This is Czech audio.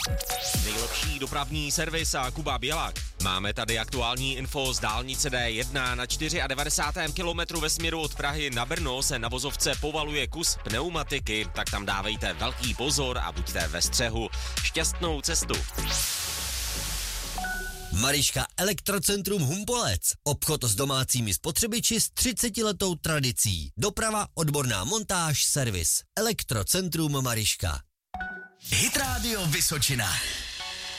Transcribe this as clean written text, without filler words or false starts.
Nejlepší dopravní servis a Kuba Bělák. Máme tady aktuální info z dálnice D1 na 94. kilometru ve směru od Prahy na Brno se na vozovce povaluje kus pneumatiky, tak tam dávejte velký pozor a buďte ve střehu. Šťastnou cestu. Mariška Elektrocentrum Humpolec. Obchod s domácími spotřebiči s 30letou tradicí. Doprava, odborná montáž, servis. Elektrocentrum Mariška. Hit Radio Vysočina.